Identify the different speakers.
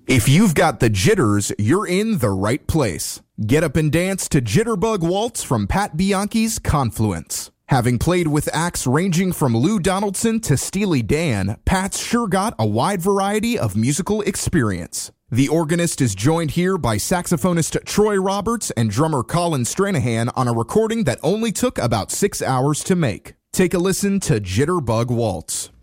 Speaker 1: If you've got the jitters, you're in the right place. Get up and dance to Jitterbug Waltz from Pat Bianchi's Confluence. Having played with acts ranging from Lou Donaldson to Steely Dan, Pat's sure got a wide variety of musical experience. The organist is joined here by saxophonist Troy Roberts and drummer Colin Stranahan on a recording that only took about 6 hours to make. Take a listen to Jitterbug Waltz.